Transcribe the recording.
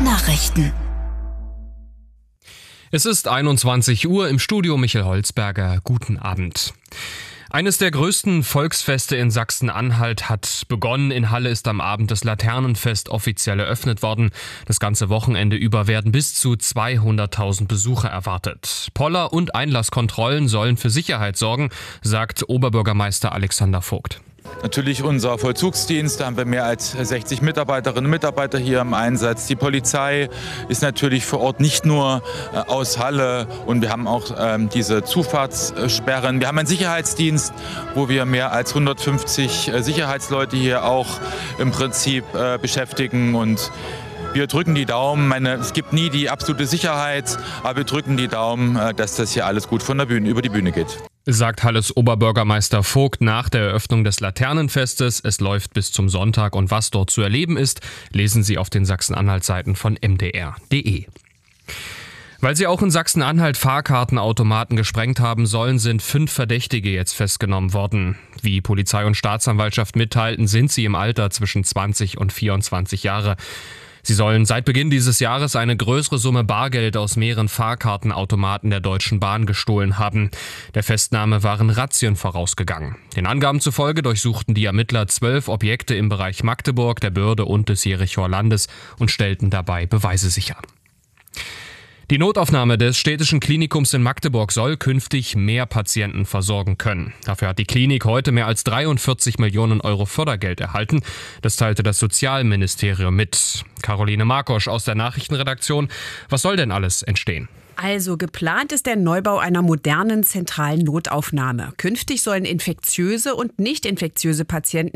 Nachrichten. Es ist 21 Uhr, im Studio Michael Holzberger. Guten Abend. Eines der größten Volksfeste in Sachsen-Anhalt hat begonnen. In Halle ist am Abend das Laternenfest offiziell eröffnet worden. Das ganze Wochenende über werden bis zu 200.000 Besucher erwartet. Poller- und Einlasskontrollen sollen für Sicherheit sorgen, sagt Oberbürgermeister Alexander Vogt. Natürlich unser Vollzugsdienst, da haben wir mehr als 60 Mitarbeiterinnen und Mitarbeiter hier im Einsatz. Die Polizei ist natürlich vor Ort nicht nur aus Halle und wir haben auch diese Zufahrtssperren. Wir haben einen Sicherheitsdienst, wo wir mehr als 150 Sicherheitsleute hier auch im Prinzip beschäftigen und wir drücken die Daumen. Es gibt nie die absolute Sicherheit, aber wir drücken die Daumen, dass das hier alles gut von der Bühne über die Bühne geht. Sagt Halles Oberbürgermeister Vogt nach der Eröffnung des Laternenfestes. Es läuft bis zum Sonntag und was dort zu erleben ist, lesen Sie auf den Sachsen-Anhalt-Seiten von mdr.de. Weil sie auch in Sachsen-Anhalt Fahrkartenautomaten gesprengt haben sollen, sind 5 Verdächtige jetzt festgenommen worden. Wie Polizei und Staatsanwaltschaft mitteilten, sind sie im Alter zwischen 20 und 24 Jahre. Sie sollen seit Beginn dieses Jahres eine größere Summe Bargeld aus mehreren Fahrkartenautomaten der Deutschen Bahn gestohlen haben. Der Festnahme waren Razzien vorausgegangen. Den Angaben zufolge durchsuchten die Ermittler 12 Objekte im Bereich Magdeburg, der Börde und des Jerichoer Landes und stellten dabei Beweise sicher. Die Notaufnahme des Städtischen Klinikums in Magdeburg soll künftig mehr Patienten versorgen können. Dafür hat die Klinik heute mehr als 43 Millionen Euro Fördergeld erhalten. Das teilte das Sozialministerium mit. Caroline Markosch aus der Nachrichtenredaktion. Was soll denn alles entstehen? Also geplant ist der Neubau einer modernen zentralen Notaufnahme. Künftig sollen infektiöse und nicht infektiöse Patienten